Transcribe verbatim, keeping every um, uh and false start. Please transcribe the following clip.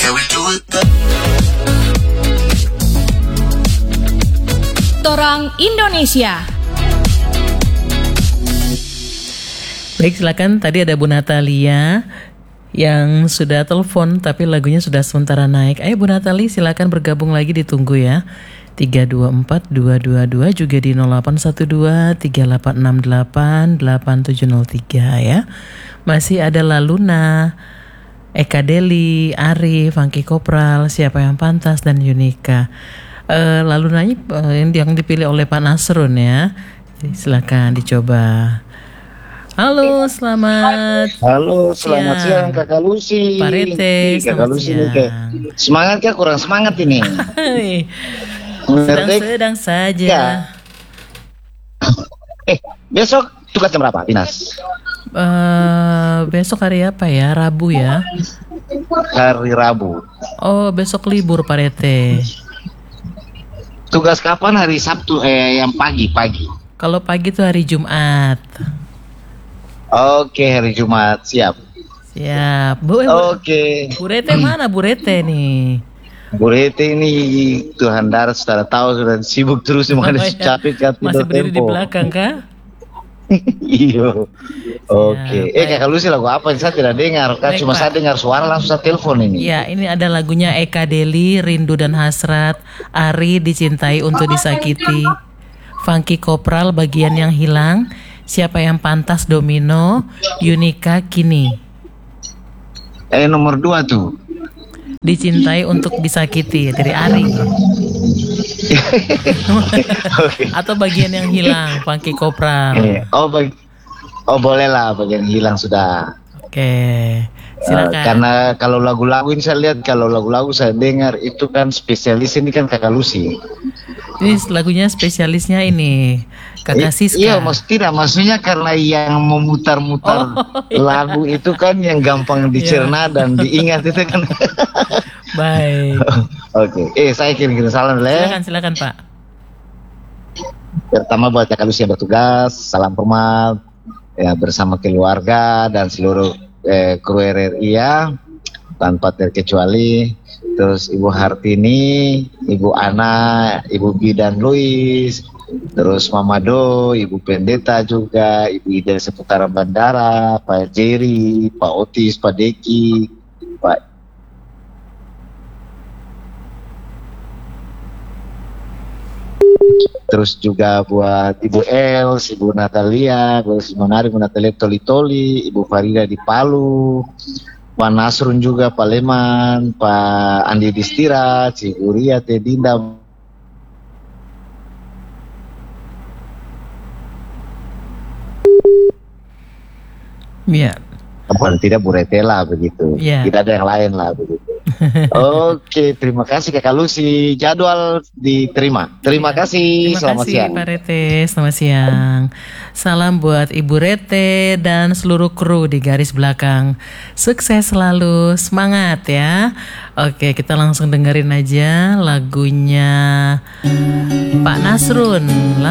Torang Indonesia. Baik, silakan. Tadi ada Bu Natalia yang sudah telepon tapi lagunya sudah sementara naik. Ayo Bu Natalie, silakan bergabung lagi, ditunggu ya. tiga dua empat dua dua dua, juga di nol delapan satu dua tiga delapan enam delapan delapan tujuh nol tiga ya. Masih ada Laluna, Eka Deli, Arif, Funky Kopral, Siapa Yang Pantas, dan Yunika. Uh, Lalunanya uh, yang dipilih oleh Pak Nasrun ya. Jadi silakan dicoba. Halo, selamat. Halo, selamat siang, siang Kakak Lucy. Pak Rete, Kakak Lucy siang. Semangat kah? Kurang semangat ini. Sedang-sedang saja. Ya. Eh, besok tugas jam berapa, Dinas? Uh, besok hari apa ya? Rabu ya? Hari Rabu. Oh, besok libur Pak Rete. Tugas kapan? Hari Sabtu, eh yang pagi-pagi. Kalau pagi itu hari Jumat. Oke, hari Jumat, siap. Siap. Bu, Oke. Bu Rete mana Bu Rete nih? Bu Rete ini Tuhan darat sudah tahu, sudah sibuk terus, makanya oh, ya. capek-capek. Masih berdiri di belakang kah? Iyo. Oke. Eh Kakak Lucy, lagu apa? Saya tidak dengar. Kan cuma saya dengar suara langsung saya telepon ini. Ya, ini ada lagunya Eka Deli, Rindu dan Hasrat, Ari, Dicintai Untuk Disakiti, Funky Kopral, Bagian Yang Hilang, Siapa Yang Pantas, Domino, Yunika, Kini. Eh nomor dua tuh. Dicintai Untuk Disakiti dari Ari. Okay. Atau Bagian Yang Hilang, Funky Kopral. Eh, oh, bag- oh boleh lah, Bagian Yang Hilang sudah. Oke, okay. Silakan. Uh, karena kalau lagu-lagu ini saya lihat, kalau lagu-lagu saya dengar itu kan spesialis ini kan Kakak Lucy. Ini lagunya spesialisnya ini Kakak Siska. Iya, maksud tidak, maksudnya karena yang memutar-mutar oh, iya. lagu itu kan yang gampang dicerna dan diingat itu kan. Baik. Oke, okay. eh saya kirim-kirim salam dulu ya. Silakan, silakan Pak. Pertama buat Kakak Lucy yang bertugas, salam hormat ya bersama keluarga dan seluruh eh, kru R R I ya, tanpa terkecuali. Terus Ibu Hartini, Ibu Ana, Ibu Bidan Luis, terus Mama Do, Ibu Pendeta juga, Ibu Ida seputaran bandara, Pak Jerry, Pak Otis, Pak Deki, Pak terus juga buat Ibu Els, Ibu Natalia, Ibu Simonari, Ibu Natalia Toli-Toli, Ibu Farida di Palu, Pak Nasrun juga, Pak Leman, Pak Andi Distira, Ciguria, Tedinda. Iya. Paling tidak Bu Rete lah begitu. Yeah. Tidak ada yang lain lah begitu. Oke, terima kasih Kakak Lucy. Jadwal diterima. Terima ya, kasih. Terima selamat kasih siang. Pak Rete. Selamat siang. Salam buat Ibu Rete dan seluruh kru di garis belakang. Sukses selalu, semangat ya. Oke, kita langsung dengerin aja lagunya Pak Nasrun.